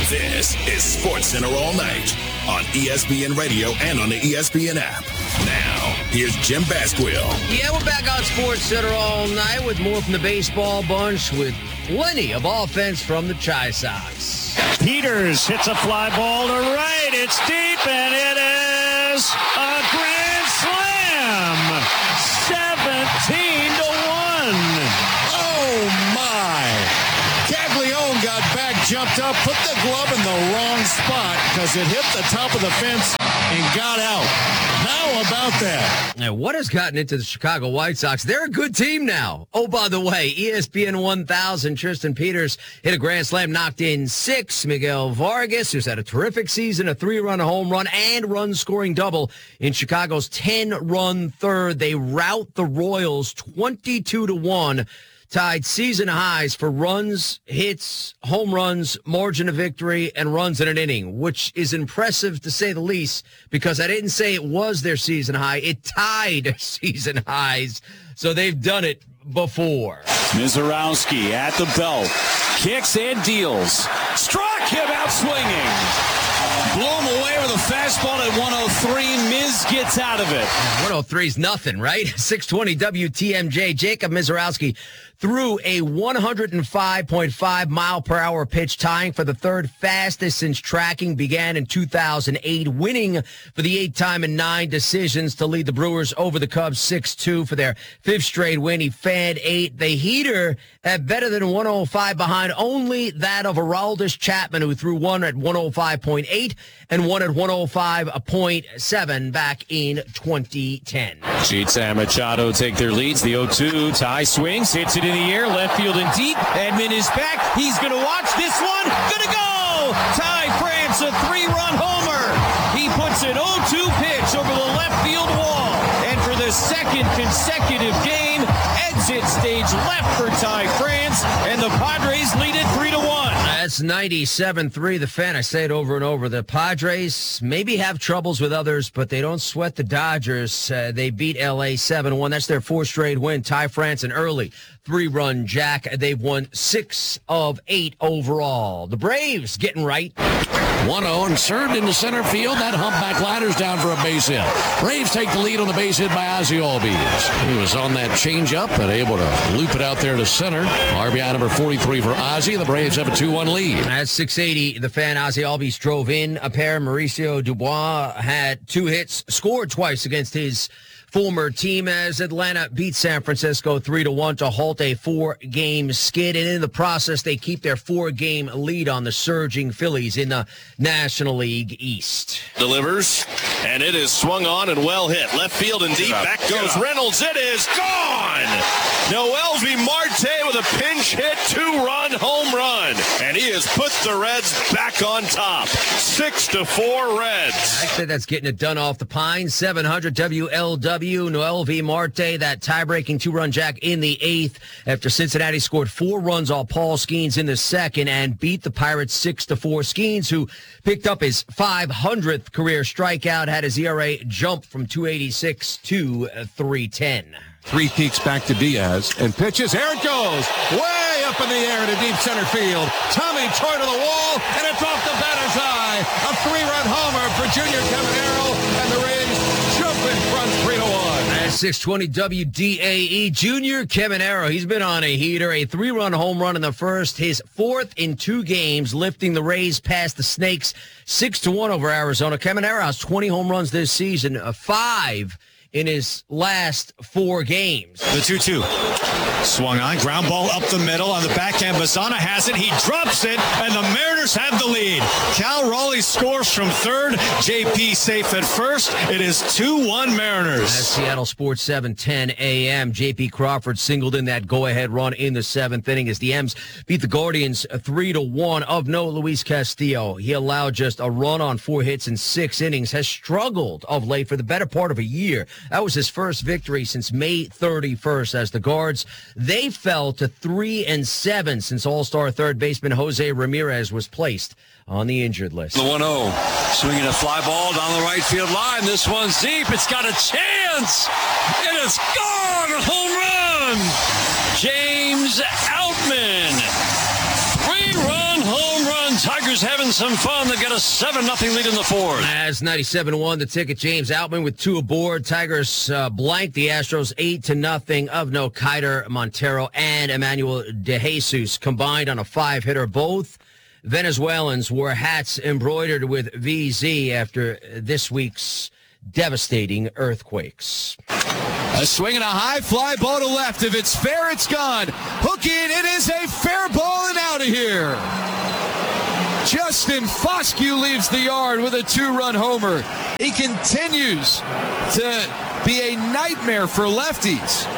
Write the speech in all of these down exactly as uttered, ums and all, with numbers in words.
This is SportsCenter All Night on E S P N Radio and on the E S P N app. Now, here's Jim Basquill. Yeah, we're back on SportsCenter All Night with more from the baseball bunch with plenty of offense from the Chi Sox. Peters hits a fly ball to right. It's deep, and it is a grand slam. seventeen to one. Oh, my. Caglione got back, jumped up, put the glove in the wrong spot because it hit the top of the fence and got out. How about that? Now, what has gotten into the Chicago White Sox? They're a good team now. Oh, by the way, E S P N one thousand, Tristan Peters hit a grand slam, knocked in six. Miguel Vargas, who's had a terrific season, a three-run home run and run-scoring double in Chicago's ten-run third. They rout the Royals twenty-two to one. Tied season highs for runs, hits, home runs, margin of victory, and runs in an inning, which is impressive to say the least, because I didn't say it was their season high. It tied season highs, so they've done it before. Mizorowski at the belt, kicks and deals. Struck him out swinging. Blew him away with a fastball at one oh three. Miz gets out of it. one oh three is nothing, right? six twenty W T M J. Jacob Mizorowski threw a one oh five point five mile per hour pitch, tying for the third fastest since tracking began in two thousand eight, winning for the eighth time in nine decisions to lead the Brewers over the Cubs six two for their fifth straight win. He fanned eight. The heater at better than one oh five, behind only that of Aroldis Chapman, who threw one at one oh five point eight and one at one oh five point seven back in twenty ten. Sheets and Machado take their leads. The oh two, Ty swings, hits it in the air, left field and deep. Edman is back. He's going to watch this one. Going to go! Ty France, a three-run homer. He puts an oh two pitch over the left field wall. And for the second consecutive game, exit stage left for Ty France, and the Padres lead it three to one. That's ninety-seven three, The Fan. I say it over and over. The Padres maybe have troubles with others, but they don't sweat the Dodgers. Uh, they beat L A seven one. That's their fourth straight win. Ty France, an early three-run jack. They've won six of eight overall. The Braves getting right. one oh and served into center field. That humpback ladder's down for a base hit. Braves take the lead on the base hit by Ozzie Albies. He was on that changeup and able to loop it out there to center. R B I number forty-three for Ozzie. The Braves have a two one lead. At six eighty, The Fan, Ozzie Albies drove in a pair. Mauricio Dubois had two hits, scored twice against his former team as Atlanta beat San Francisco three to one to halt a four-game skid. And in the process, they keep their four-game lead on the surging Phillies in the National League East. Delivers, and it is swung on and well hit. Left field and deep. Back goes Reynolds. It is gone! Noelvi Marte with a pinch hit, two-run home run. And he has put the Reds back on top. Six to four Reds. I said that's getting it done off the Pines. seven hundred W L W. Noelvi Marte, that tie-breaking two-run jack in the eighth after Cincinnati scored four runs off Paul Skeens in the second and beat the Pirates six to four. Skeens, who picked up his five hundredth career strikeout, had his E R A jump from two eighty-six to three ten. Three peaks back to Diaz and pitches. Here it goes. Way up in the air to deep center field. Tommy Troy to the wall, and it's off the batter's eye. A three-run homer for Junior Caminero, and the Rays jump in front three to one. At six twenty W D A E, Junior Caminero, he's been on a heater. A three-run home run in the first, his fourth in two games, lifting the Rays past the Snakes six to one over Arizona. Caminero has twenty home runs this season, uh, five in his last four games. The two two. Swung on, ground ball up the middle on the backhand. Bassana has it. He drops it, and the Mariners have the lead. Cal Raleigh scores from third. J P safe at first. It is two one Mariners. At Seattle Sports seven ten A M, J P Crawford singled in that go-ahead run in the seventh inning as the M's beat the Guardians three to one. Of note, Luis Castillo, he allowed just a run on four hits in six innings, has struggled of late for the better part of a year. That was his first victory since May thirty-first as the Guards, they fell to three and seven since All-Star third baseman Jose Ramirez was placed on the injured list. The one oh, swinging a fly ball down the right field line. This one's deep. It's got a chance. And it's gone. A home run. James Outman. Three-run home run Tigers having some fun. They got a seven nothing lead in the fourth. As ninety-seven one, the ticket, James Outman with two aboard. Tigers uh, blank the Astros eight to nothing. Of no, Kiter, Montero, and Emmanuel De Jesus combined on a five-hitter. Both Venezuelans wore hats embroidered with V Z after this week's devastating earthquakes. A swing and a high fly ball to left. If it's fair, it's gone. Hook it. It is a fair ball and out of here. Justin Foscue leaves the yard with a two-run homer. He continues to be a nightmare for lefties.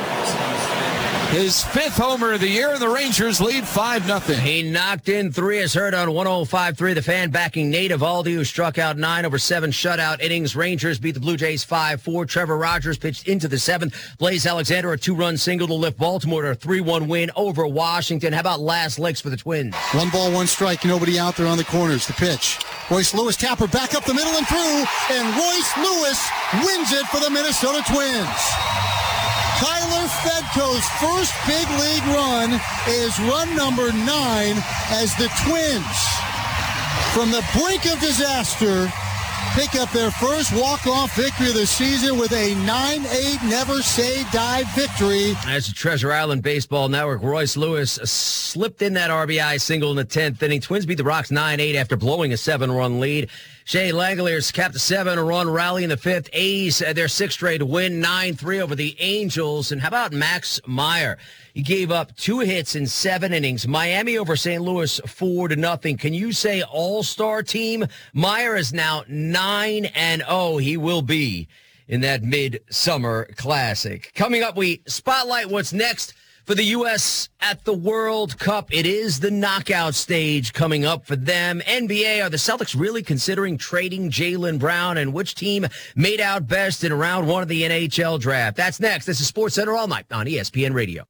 His fifth homer of the year, and the Rangers lead five nothing. He knocked in three, is heard on one oh five point three. The Fan backing Nate Eovaldi, who struck out nine over seven shutout innings. Rangers beat the Blue Jays five four. Trevor Rogers pitched into the seventh. Blaze Alexander, a two-run single to lift Baltimore to a three one win over Washington. How about last licks for the Twins? One ball, one strike. Nobody out there on the corners. The pitch. Royce Lewis tapper back up the middle and through, and Royce Lewis wins it for the Minnesota Twins. Tyler Fedko's first big league run is run number nine as the Twins, from the brink of disaster, pick up their first walk-off victory of the season with a nine eight never-say-die victory. As the Treasure Island Baseball Network, Royce Lewis slipped in that R B I single in the tenth inning. Twins beat the Rocks nine eight after blowing a seven-run lead. Shea Langoliers capped a seven-run rally in the fifth. A's had their sixth straight win, nine three over the Angels. And how about Max Meyer? He gave up two hits in seven innings. Miami over Saint Louis, four to nothing. Can you say all-star team? Meyer is now nine and oh. He will be in that Midsummer Classic. Coming up, we spotlight what's next for the U S at the World Cup. It is the knockout stage coming up for them. N B A, are the Celtics really considering trading Jaylen Brown? And which team made out best in round one of the N H L draft? That's next. This is SportsCenter All Night on E S P N Radio.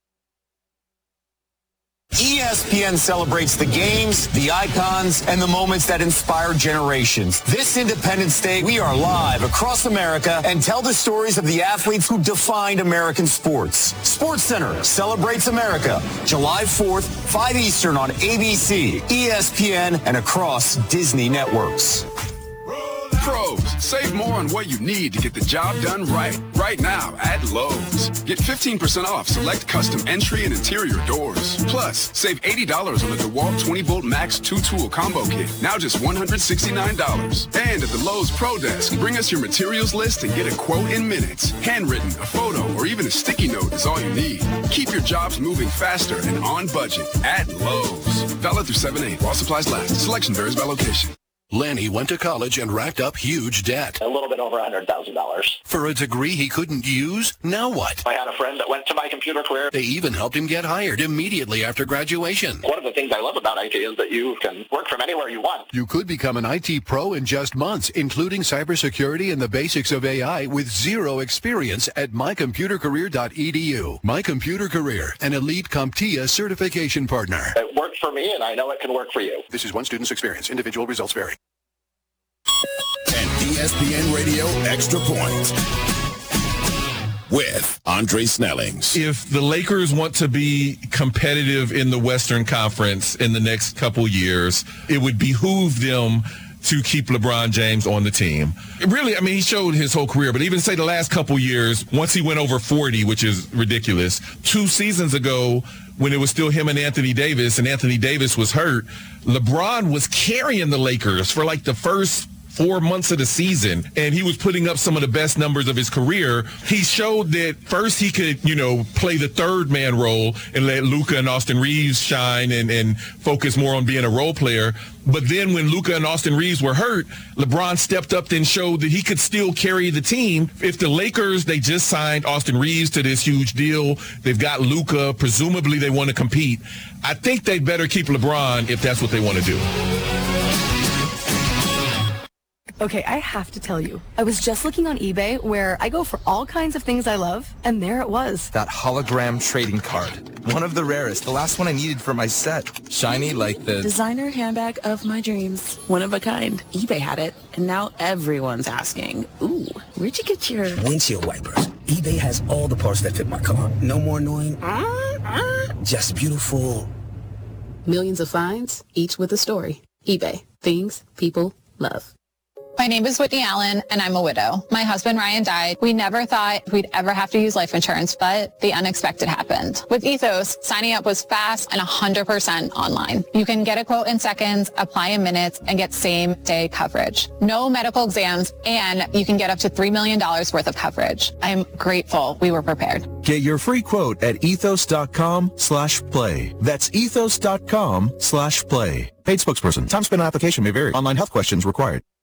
E S P N celebrates the games, the icons, and the moments that inspire generations. This Independence Day, we are live across America and tell the stories of the athletes who defined American sports. SportsCenter celebrates America, July fourth, five Eastern on A B C, E S P N, and across Disney networks. Pros, save more on what you need to get the job done right. Right now at Lowe's. Get fifteen percent off select custom entry and interior doors. Plus, save eighty dollars on the DeWalt twenty volt Max two-tool combo kit. Now just one hundred sixty-nine dollars. And at the Lowe's Pro Desk, bring us your materials list and get a quote in minutes. Handwritten, a photo, or even a sticky note is all you need. Keep your jobs moving faster and on budget at Lowe's. Valid through seven eight while supplies last. Selection varies by location. Lanny went to college and racked up huge debt. A little bit over one hundred thousand dollars. For a degree he couldn't use? Now what? I had a friend that went to My Computer Career. They even helped him get hired immediately after graduation. One of the things I love about I T is that you can work from anywhere you want. You could become an I T pro in just months, including cybersecurity and the basics of A I with zero experience at my computer career dot e d u. My Computer Career, an elite CompTIA certification partner. It worked for me, and I know it can work for you. This is one student's experience. Individual results vary. And E S P N Radio Extra Point with Andre Snellings. If the Lakers want to be competitive in the Western Conference in the next couple years, it would behoove them to keep LeBron James on the team. Really, I mean, he showed his whole career, but even say the last couple years, once he went over forty, which is ridiculous, two seasons ago, when it was still him and Anthony Davis, and Anthony Davis was hurt, LeBron was carrying the Lakers for like the first four months of the season, and he was putting up some of the best numbers of his career. He showed that first he could, you know, play the third man role and let Luka and Austin Reeves shine and, and focus more on being a role player. But then when Luka and Austin Reeves were hurt, LeBron stepped up and showed that he could still carry the team. If the Lakers, they just signed Austin Reeves to this huge deal, they've got Luka, presumably they want to compete. I think they better keep LeBron if that's what they want to do. Okay, I have to tell you, I was just looking on eBay where I go for all kinds of things I love, and there it was. That hologram trading card. One of the rarest. The last one I needed for my set. Shiny like the... designer handbag of my dreams. One of a kind. eBay had it, and now everyone's asking, ooh, where'd you get your... windshield wipers. eBay has all the parts that fit my car. No more annoying... just beautiful... millions of finds, each with a story. eBay. Things people love. My name is Whitney Allen, and I'm a widow. My husband, Ryan, died. We never thought we'd ever have to use life insurance, but the unexpected happened. With Ethos, signing up was fast and one hundred percent online. You can get a quote in seconds, apply in minutes, and get same-day coverage. No medical exams, and you can get up to three million dollars worth of coverage. I'm grateful we were prepared. Get your free quote at ethos.com slash play. That's ethos.com slash play. Paid spokesperson. Time spent on application may vary. Online health questions required.